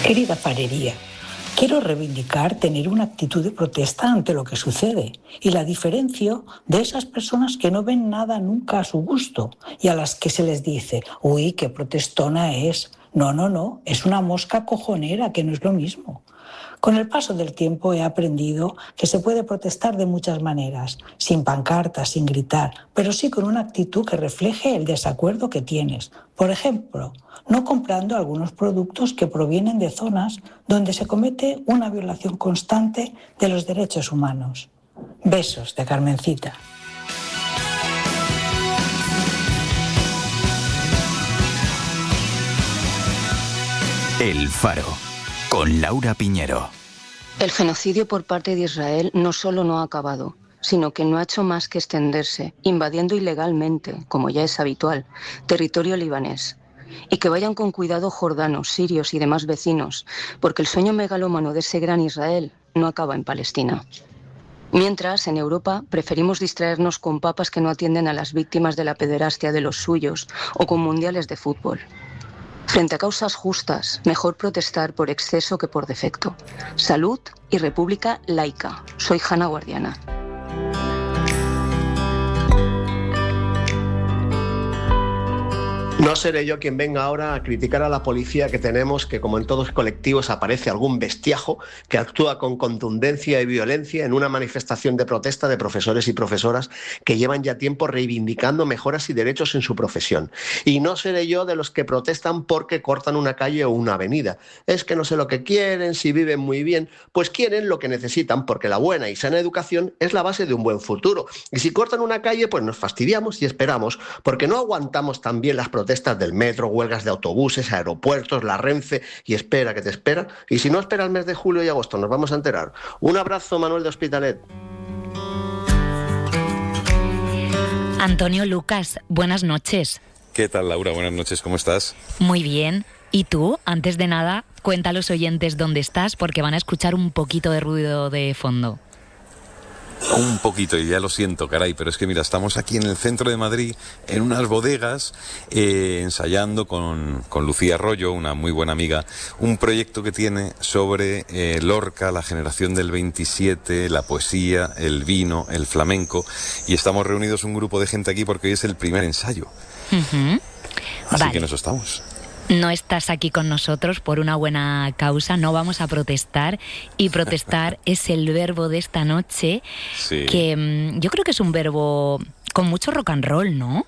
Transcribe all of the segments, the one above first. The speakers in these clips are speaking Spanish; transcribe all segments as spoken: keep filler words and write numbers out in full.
Querida Farería, quiero reivindicar tener una actitud de protesta ante lo que sucede y la diferencio de esas personas que no ven nada nunca a su gusto y a las que se les dice, uy, qué protestona es. No, no, no, es una mosca cojonera, que no es lo mismo. Con el paso del tiempo he aprendido que se puede protestar de muchas maneras, sin pancartas, sin gritar, pero sí con una actitud que refleje el desacuerdo que tienes. Por ejemplo, no comprando algunos productos que provienen de zonas donde se comete una violación constante de los derechos humanos. Besos de Carmencita. El Faro, con Laura Piñero. El genocidio por parte de Israel no solo no ha acabado, sino que no ha hecho más que extenderse, invadiendo ilegalmente, como ya es habitual, territorio libanés. Y que vayan con cuidado jordanos, sirios y demás vecinos, porque el sueño megalómano de ese gran Israel no acaba en Palestina. Mientras, en Europa, preferimos distraernos con papas que no atienden a las víctimas de la pederastia de los suyos o con mundiales de fútbol. Frente a causas justas, mejor protestar por exceso que por defecto. Salud y república laica. Soy Hanna Guardiana. No seré yo quien venga ahora a criticar a la policía que tenemos, que como en todos los colectivos aparece algún bestiajo que actúa con contundencia y violencia en una manifestación de protesta de profesores y profesoras que llevan ya tiempo reivindicando mejoras y derechos en su profesión. Y no seré yo de los que protestan porque cortan una calle o una avenida. Es que no sé lo que quieren, si viven muy bien, pues quieren lo que necesitan, porque la buena y sana educación es la base de un buen futuro. Y si cortan una calle, pues nos fastidiamos y esperamos, porque no aguantamos también las protestas protestas del metro, huelgas de autobuses, aeropuertos, la Renfe y espera que te espera. Y si no espera el mes de julio y agosto, nos vamos a enterar. Un abrazo, Manuel de Hospitalet. Antonio Lucas, buenas noches. ¿Qué tal, Laura? Buenas noches, ¿cómo estás? Muy bien. ¿Y tú? Antes de nada, cuenta a los oyentes dónde estás, porque van a escuchar un poquito de ruido de fondo. Un poquito, y ya lo siento, caray, pero es que mira, estamos aquí en el centro de Madrid, en unas bodegas, eh, ensayando con, con Lucía Arroyo, una muy buena amiga, un proyecto que tiene sobre eh, Lorca, la generación del veintisiete, la poesía, el vino, el flamenco, y estamos reunidos un grupo de gente aquí porque hoy es el primer ensayo. Uh-huh. Así Vale. que en eso estamos. No estás aquí con nosotros por una buena causa, no vamos a protestar, y protestar es el verbo de esta noche, Sí. que mmm, yo creo que es un verbo con mucho rock and roll, ¿no?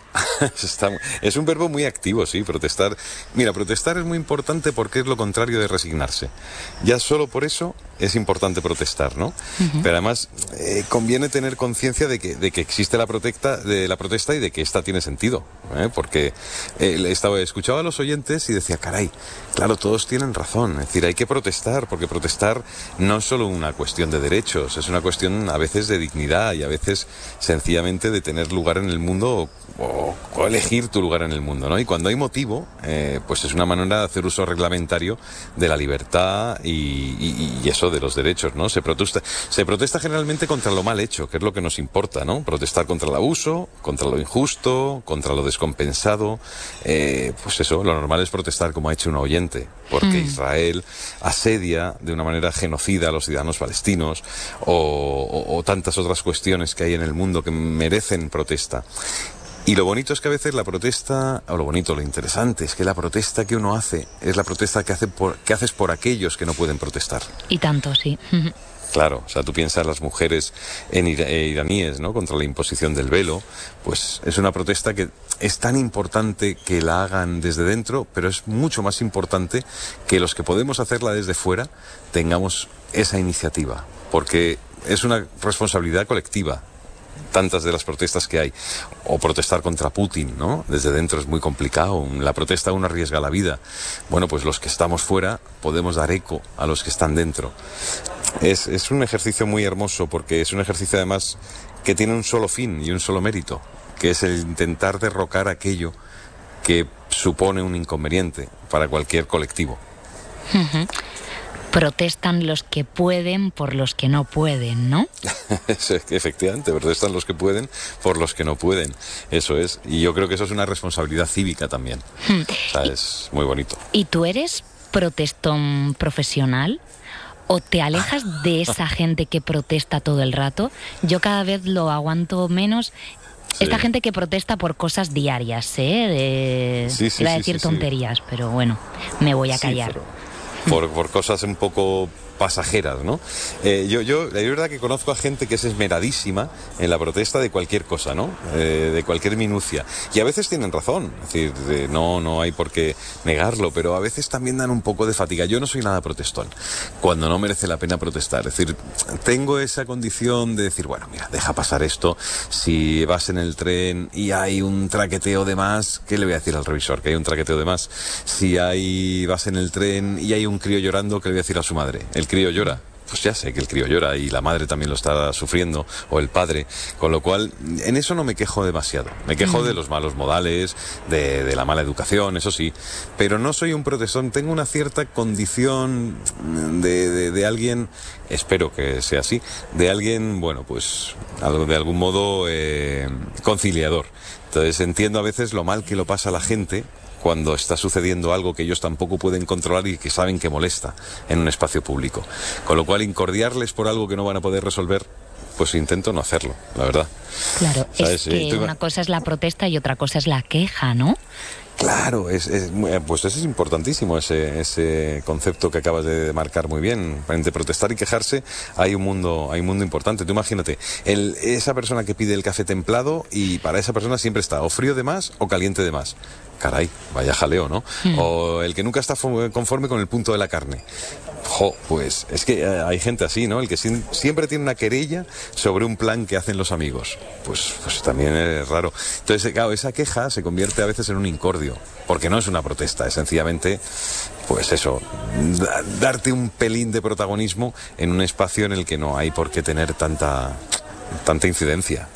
Está, es un verbo muy activo, sí, protestar. Mira, protestar es muy importante porque es lo contrario de resignarse. Ya solo por eso es importante protestar, ¿no? Uh-huh. Pero además eh, conviene tener conciencia de que, de que existe la protesta, de la protesta y de que esta tiene sentido, ¿eh? Porque eh, estaba, escuchaba a los oyentes y decía, caray, claro, todos tienen razón. Es decir, hay que protestar, porque protestar no es solo una cuestión de derechos, es una cuestión a veces de dignidad y a veces sencillamente de tener lugar en el mundo o, o, o elegir tu lugar en el mundo, ¿no? Y cuando hay motivo, eh, pues es una manera de hacer uso reglamentario de la libertad y, y, y eso de los derechos, ¿no? Se protesta, se protesta generalmente contra lo mal hecho, que es lo que nos importa, ¿no? Protestar contra el abuso, contra lo injusto, contra lo descompensado. Eh, pues eso, lo normal es protestar como ha hecho un oyente, porque mm. Israel asedia de una manera genocida a los ciudadanos palestinos o, o, o tantas otras cuestiones que hay en el mundo que merecen protesta. Y lo bonito es que a veces la protesta, o lo bonito, lo interesante, es que la protesta que uno hace es la protesta que, hace por, que haces por aquellos que no pueden protestar. Y tanto, sí. Claro, o sea, tú piensas las mujeres en ira, eh, iraníes, ¿no?, contra la imposición del velo, pues es una protesta que es tan importante que la hagan desde dentro, pero es mucho más importante que los que podemos hacerla desde fuera tengamos esa iniciativa, porque es una responsabilidad colectiva. Tantas de las protestas que hay, o protestar contra Putin, ¿no? Desde dentro es muy complicado, la protesta uno arriesga la vida. Bueno, pues los que estamos fuera podemos dar eco a los que están dentro. Es, es un ejercicio muy hermoso, porque es un ejercicio además que tiene un solo fin y un solo mérito, que es el intentar derrocar aquello que supone un inconveniente para cualquier colectivo. Uh-huh. Protestan los que pueden por los que no pueden, ¿no? Efectivamente, protestan los que pueden por los que no pueden. Eso es. Y yo creo que eso es una responsabilidad cívica también. Hmm. O sea, es muy bonito. ¿Y tú eres protestón profesional? ¿O te alejas de esa gente que protesta todo el rato? Yo cada vez lo aguanto menos. Sí. Esta gente que protesta por cosas diarias, ¿eh? De... Sí, sí, iba a sí, decir sí, tonterías, sí. Pero bueno, me voy a callar. Sí, por, por cosas un poco pasajeras, ¿no? Eh, yo, yo, la verdad que conozco a gente que es esmeradísima en la protesta de cualquier cosa, ¿no? Eh, de cualquier minucia. Y a veces tienen razón, es decir, de, no, no hay por qué negarlo, pero a veces también dan un poco de fatiga. Yo no soy nada protestón, cuando no merece la pena protestar. Es decir, tengo esa condición de decir, bueno, mira, deja pasar esto. Si vas en el tren y hay un traqueteo de más, ¿qué le voy a decir al revisor? Que hay un traqueteo de más. Si hay, vas en el tren y hay un crío llorando, ¿qué le voy a decir a su madre? El El crío llora, pues ya sé que el crío llora y la madre también lo está sufriendo, o el padre, con lo cual en eso no me quejo demasiado, me quejo de los malos modales, de, de la mala educación, eso sí, pero no soy un protestón, tengo una cierta condición de, de, de alguien, espero que sea así, de alguien, bueno, pues de algún modo eh, conciliador. Entonces entiendo a veces lo mal que lo pasa la gente cuando está sucediendo algo que ellos tampoco pueden controlar y que saben que molesta en un espacio público. Con lo cual, incordiarles por algo que no van a poder resolver, pues intento no hacerlo, la verdad. Claro, ¿sabes? Es que Tú... una cosa es la protesta y otra cosa es la queja, ¿no? Claro, es, es, pues eso es importantísimo, ese, ese concepto que acabas de marcar muy bien. Entre protestar y quejarse hay un mundo, hay un mundo importante. Tú imagínate, el, esa persona que pide el café templado y para esa persona siempre está o frío de más o caliente de más. Caray, vaya jaleo, ¿no? Mm. O el que nunca está conforme con el punto de la carne. Jo, pues es que hay gente así, ¿no? El que si, siempre tiene una querella sobre un plan que hacen los amigos. Pues, pues también es raro. Entonces, claro, esa queja se convierte a veces en un incordio, porque no es una protesta, es sencillamente, pues eso, da, darte un pelín de protagonismo en un espacio en el que no hay por qué tener tanta, tanta incidencia.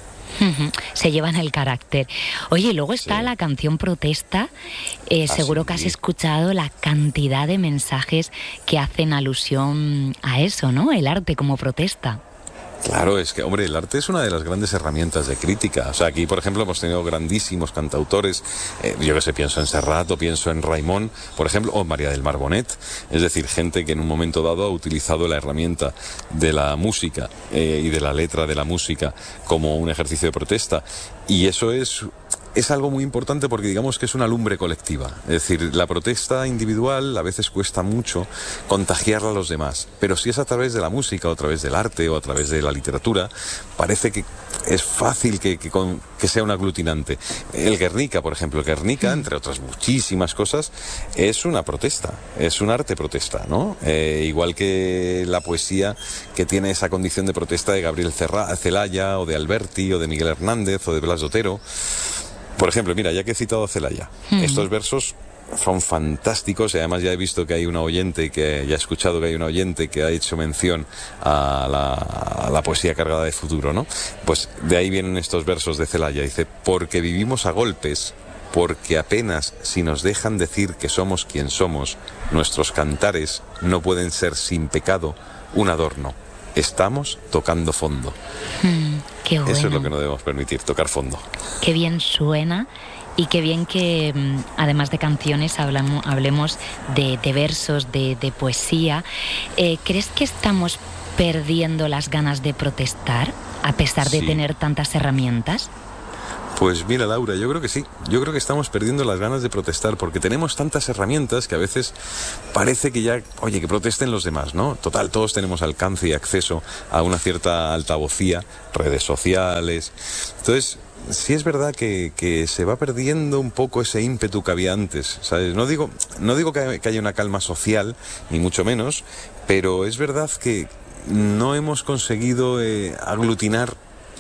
Se llevan el carácter. Oye, luego está sí. la canción protesta. Eh, ah, seguro sí. que has escuchado la cantidad de mensajes que hacen alusión a eso, ¿no? El arte como protesta. Claro, es que, hombre, el arte es una de las grandes herramientas de crítica. O sea, aquí, por ejemplo, hemos tenido grandísimos cantautores. Eh, yo que sé, pienso en Serrat o pienso en Raimon, por ejemplo, o María del Mar Bonet. Es decir, gente que en un momento dado ha utilizado la herramienta de la música eh, y de la letra de la música como un ejercicio de protesta. Y eso es... Es algo muy importante porque digamos que es una lumbre colectiva. Es decir, la protesta individual a veces cuesta mucho contagiarla a los demás. Pero si es a través de la música o a través del arte o a través de la literatura, parece que es fácil que, que, con, que sea un aglutinante. El Guernica, por ejemplo, el Guernica, entre otras muchísimas cosas, es una protesta, es un arte protesta, ¿no? Eh, igual que la poesía que tiene esa condición de protesta de Gabriel Celaya o de Alberti o de Miguel Hernández o de Blas de Otero. Por ejemplo, mira, ya que he citado a Celaya, mm. estos versos son fantásticos y además ya he visto que hay una oyente, que ya he escuchado que hay una oyente que ha hecho mención a la, a la poesía cargada de futuro, ¿no? Pues de ahí vienen estos versos de Celaya. Dice, porque vivimos a golpes, porque apenas si nos dejan decir que somos quien somos, nuestros cantares no pueden ser sin pecado un adorno. Estamos tocando fondo. Mm, qué bueno. Eso es lo que no debemos permitir, tocar fondo. Qué bien suena y qué bien que, además de canciones, hablamos, hablemos de, de versos, de, de poesía. Eh, ¿Crees que estamos perdiendo las ganas de protestar a pesar de sí. tener tantas herramientas? Pues mira, Laura, yo creo que sí. Yo creo que estamos perdiendo las ganas de protestar porque tenemos tantas herramientas que a veces parece que ya, oye, que protesten los demás, ¿no? Total, todos tenemos alcance y acceso a una cierta altavocía, redes sociales. Entonces, sí es verdad que, que se va perdiendo un poco ese ímpetu que había antes, ¿sabes? No digo, no digo que, que haya una calma social, ni mucho menos, pero es verdad que no hemos conseguido eh, aglutinar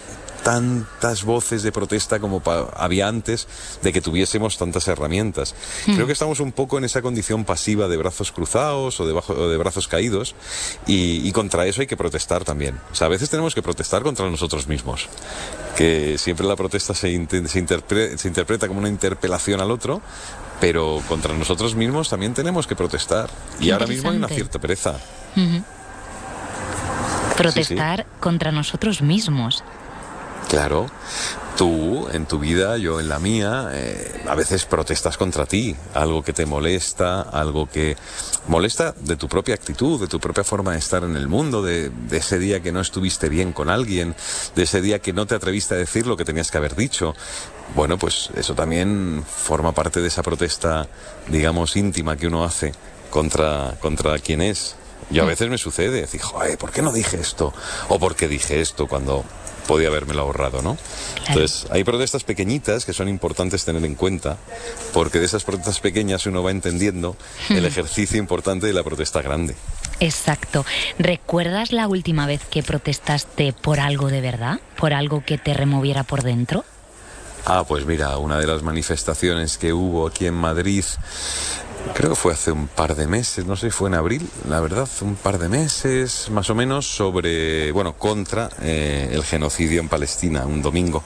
tantas voces de protesta como pa- había antes de que tuviésemos tantas herramientas. Mm. Creo que estamos un poco en esa condición pasiva de brazos cruzados o de, bajo, o de brazos caídos y, y contra eso hay que protestar también. O sea, a veces tenemos que protestar contra nosotros mismos, que siempre la protesta se, inter- se, interpre- se interpreta como una interpelación al otro, pero contra nosotros mismos también tenemos que protestar. Qué y ahora mismo hay una cierta pereza. Uh-huh. Protestar sí, sí. contra nosotros mismos. Claro. tú en tu vida, yo en la mía, eh, a veces protestas contra ti, algo que te molesta, algo que molesta de tu propia actitud, de tu propia forma de estar en el mundo, de, de ese día que no estuviste bien con alguien, de ese día que no te atreviste a decir lo que tenías que haber dicho. Bueno, pues eso también forma parte de esa protesta, digamos, íntima que uno hace contra, contra quien es. Yo a veces me sucede decir, joder, ¿por qué no dije esto? O ¿por qué dije esto cuando podía habérmelo ahorrado, ¿no? Claro. Entonces, hay protestas pequeñitas que son importantes tener en cuenta, porque de esas protestas pequeñas uno va entendiendo el ejercicio importante de la protesta grande. Exacto. ¿Recuerdas la última vez que protestaste por algo de verdad? ¿Por algo que te removiera por dentro? Ah, pues mira, una de las manifestaciones que hubo aquí en Madrid, creo que fue hace un par de meses, no sé si fue en abril, la verdad, un par de meses más o menos, sobre, bueno, contra eh, el genocidio en Palestina, un domingo.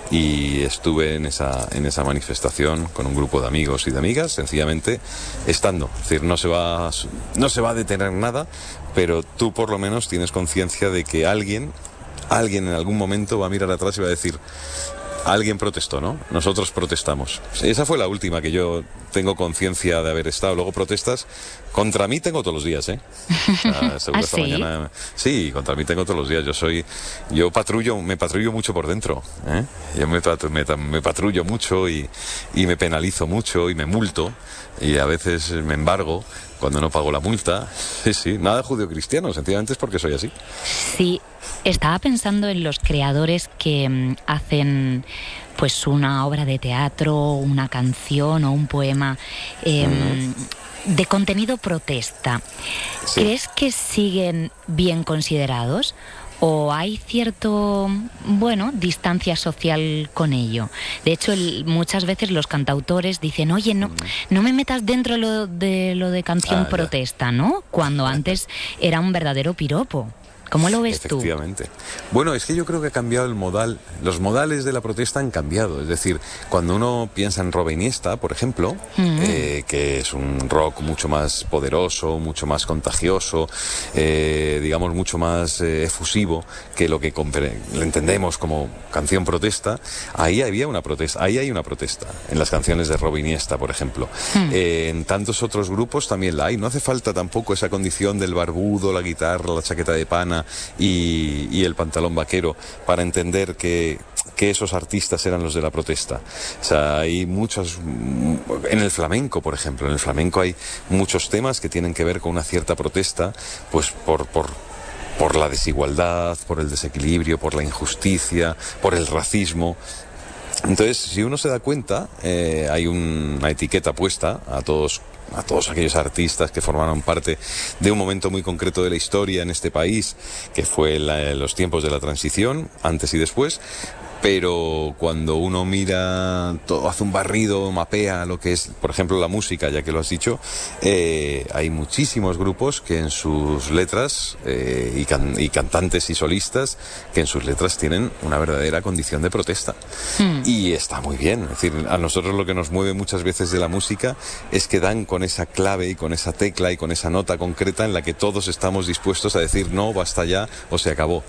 Y estuve en esa, en esa manifestación con un grupo de amigos y de amigas, sencillamente estando. Es decir, no se va, no se va a detener nada, pero tú por lo menos tienes conciencia de que alguien, alguien en algún momento va a mirar atrás y va a decir... Alguien protestó, ¿no? Nosotros protestamos. Esa fue la última que yo tengo conciencia de haber estado. Luego protestas contra mí tengo todos los días, ¿eh? Ah, seguro ¿Ah, esta sí? mañana. Sí, contra mí tengo todos los días. Yo soy, yo patrullo, me patrullo mucho por dentro, ¿eh? Yo me, patru, me, me patrullo mucho y, y me penalizo mucho y me multo y a veces me embargo cuando no pago la multa. Sí, sí, nada judeocristiano, sencillamente es porque soy así. Sí, estaba pensando en los creadores que mm, hacen pues una obra de teatro, una canción o un poema eh, uh-huh. de contenido protesta. Sí. ¿Crees que siguen bien considerados? ¿O hay cierto, bueno, distancia social con ello? De hecho, el, muchas veces los cantautores dicen, oye, no, no me metas dentro lo de lo de canción ah, protesta, ¿no? Cuando antes era un verdadero piropo. ¿Cómo lo ves tú? Efectivamente. Bueno, es que yo creo que ha cambiado el modal. Los modales de la protesta han cambiado. Es decir, cuando uno piensa en Roba Iniesta, por ejemplo, mm. eh, que es un rock mucho más poderoso, mucho más contagioso, eh, digamos, mucho más eh, efusivo que lo que compre- le entendemos como canción protesta, ahí había una protesta, ahí hay una protesta, en las canciones de Roba Iniesta, por ejemplo. Mm. Eh, en tantos otros grupos también la hay. No hace falta tampoco esa condición del barbudo, la guitarra, la chaqueta de pana, Y, y el pantalón vaquero para entender que, que esos artistas eran los de la protesta. O sea, hay muchos... En el flamenco, por ejemplo, en el flamenco hay muchos temas que tienen que ver con una cierta protesta, pues por... por por la desigualdad, por el desequilibrio, por la injusticia, por el racismo. Entonces, si uno se da cuenta, eh, hay un, una etiqueta puesta a todos a todos aquellos artistas que formaron parte de un momento muy concreto de la historia en este país, que fue la, los tiempos de la transición, antes y después. Pero cuando uno mira, todo, hace un barrido, mapea lo que es, por ejemplo, la música, ya que lo has dicho, eh, hay muchísimos grupos que en sus letras, eh, y, can, y cantantes y solistas, que en sus letras tienen una verdadera condición de protesta. Mm. Y está muy bien. Es decir, a nosotros lo que nos mueve muchas veces de la música es que dan con esa clave y con esa tecla y con esa nota concreta en la que todos estamos dispuestos a decir no, basta ya o se acabó.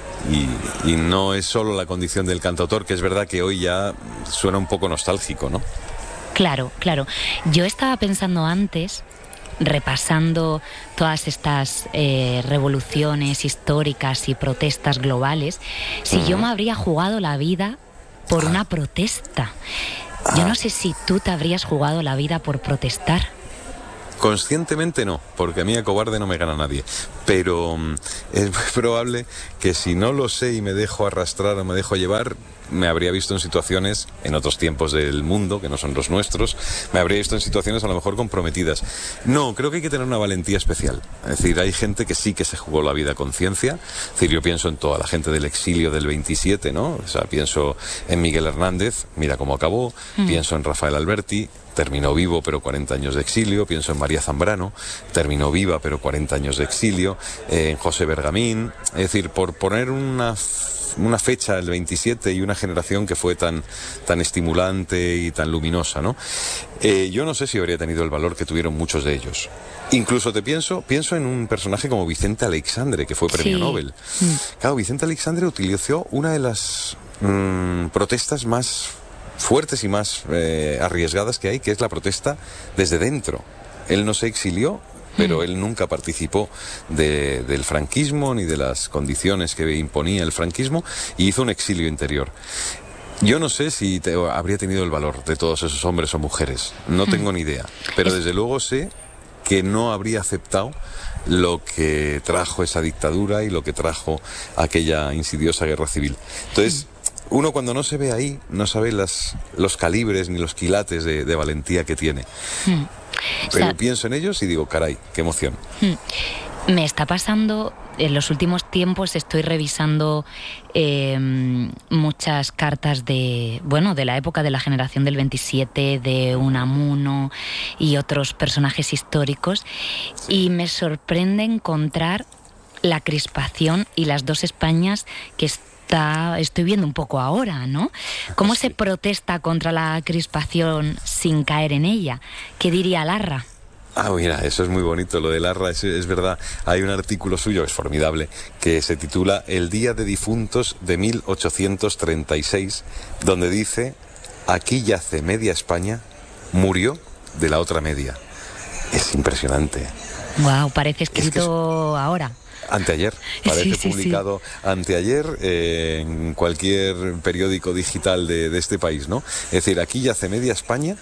Y, y no es solo la condición del cantautor, que es verdad que hoy ya suena un poco nostálgico, ¿no? Claro, claro. Yo estaba pensando antes, repasando todas estas eh, revoluciones históricas y protestas globales, si uh-huh. yo me habría jugado la vida por ah. una protesta. Yo ah. no sé si tú te habrías jugado la vida por protestar. Conscientemente no, porque a mí a cobarde no me gana nadie, pero es muy probable que si no lo sé y me dejo arrastrar o me dejo llevar, me habría visto en situaciones, en otros tiempos del mundo, que no son los nuestros, me habría visto en situaciones a lo mejor comprometidas. No, creo que hay que tener una valentía especial. Es decir, hay gente que sí que se jugó la vida a conciencia. Es decir, yo pienso en toda la gente del exilio del veintisiete, ¿no? O sea, pienso en Miguel Hernández, mira cómo acabó, mm. pienso en Rafael Alberti, terminó vivo pero cuarenta años de exilio, pienso en María Zambrano, terminó viva pero cuarenta años de exilio, eh, en José Bergamín, es decir, por poner una, una fecha, el veintisiete, y una generación que fue tan, tan estimulante y tan luminosa, ¿no? Eh, yo no sé si habría tenido el valor que tuvieron muchos de ellos. Incluso te pienso, pienso en un personaje como Vicente Aleixandre, que fue premio sí. Nobel. Mm. Claro, Vicente Aleixandre utilizó una de las mmm, protestas más fuertes y más eh, arriesgadas que hay, que es la protesta desde dentro. Él no se exilió, pero él nunca participó de, del franquismo ni de las condiciones que imponía el franquismo y hizo un exilio interior. Yo no sé si te, habría tenido el valor de todos esos hombres o mujeres, no tengo ni idea, pero desde luego sé que no habría aceptado lo que trajo esa dictadura y lo que trajo aquella insidiosa guerra civil. Entonces, uno cuando no se ve ahí, no sabe las, los calibres ni los quilates de, de valentía que tiene. Mm. Pero o sea, pienso en ellos y digo, caray, qué emoción. Mm. Me está pasando, en los últimos tiempos estoy revisando eh, muchas cartas de, bueno, de la época de la generación del veintisiete, de Unamuno y otros personajes históricos, y me sorprende encontrar la crispación y las dos Españas que está, estoy viendo un poco ahora, ¿no? ¿Cómo sí. se protesta contra la crispación sin caer en ella? ¿Qué diría Larra? Ah, mira, eso es muy bonito, lo de Larra, es, es verdad. Hay un artículo suyo, es formidable, que se titula El Día de Difuntos de mil ochocientos treinta y seis, donde dice, aquí yace media España, murió de la otra media. Es impresionante. Wow, parece escrito es que es... ahora. Anteayer, parece sí, sí, publicado sí. anteayer eh, en cualquier periódico digital de, de este país, ¿no? Es decir, aquí yace media España,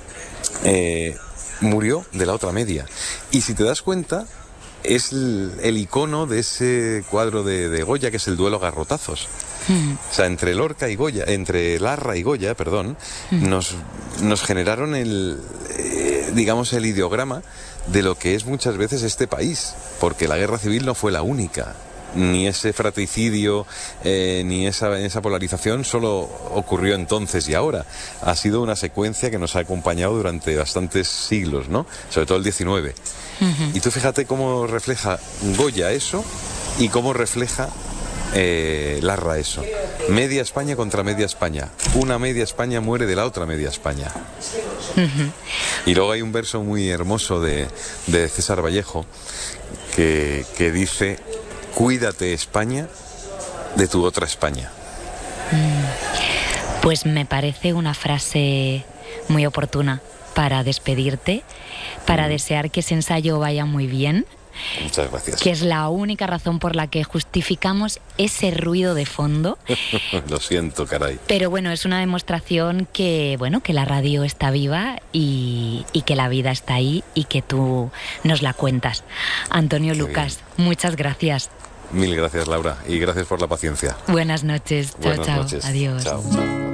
eh, murió de la otra media. Y si te das cuenta, es el, el icono de ese cuadro de, de Goya, que es el duelo a garrotazos. Mm. O sea, entre Lorca y Goya, entre Larra y Goya, perdón, mm. nos, nos generaron el, eh, digamos, el ideograma de lo que es muchas veces este país, porque la guerra civil no fue la única, ni ese fratricidio, eh, ni esa, esa polarización solo ocurrió entonces y ahora. Ha sido una secuencia que nos ha acompañado durante bastantes siglos, ¿no? Sobre todo el diecinueve. Uh-huh. Y tú fíjate cómo refleja Goya eso y cómo refleja eh, Larra eso. Media España contra media España. Una media España muere de la otra media España. Uh-huh. Y luego hay un verso muy hermoso de, de César Vallejo que, que dice: cuídate, España, de tu otra España. Pues me parece una frase muy oportuna para despedirte, para mm. desear que ese ensayo vaya muy bien. Muchas gracias. Que es la única razón por la que justificamos ese ruido de fondo. Lo siento, caray. Pero bueno, es una demostración que, bueno, que la radio está viva y, y que la vida está ahí y que tú nos la cuentas. Antonio Qué Lucas, bien. Muchas gracias. Mil gracias, Laura, y gracias por la paciencia. Buenas noches. Chao, Buenas chao. Noches. Adiós. Chao.